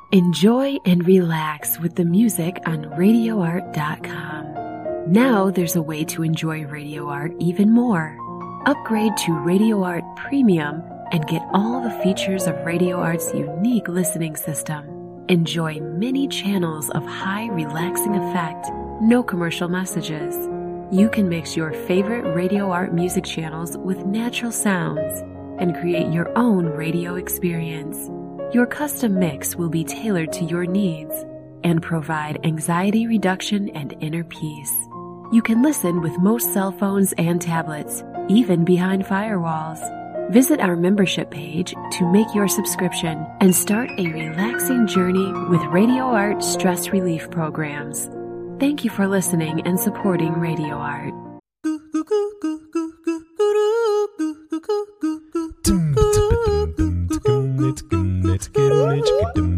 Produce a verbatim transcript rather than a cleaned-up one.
Enjoy and relax with the music on radio art dot com. Now there's a way to enjoy Radio Art even more. Upgrade to Radio Art Premium and get all the features of Radio Art's unique listening system. Enjoy many channels of high relaxing effect, no commercial messages. You can mix your favorite Radio Art music channels with natural sounds and create your own radio experience. Your custom mix will be tailored to your needs and provide anxiety reduction and inner peace. You can listen with most cell phones and tablets, even behind firewalls. Visit our membership page to make your subscription and start a relaxing journey with Radio Art stress relief programs. Thank you for listening and supporting Radio Art. It's good, it's good, it's good.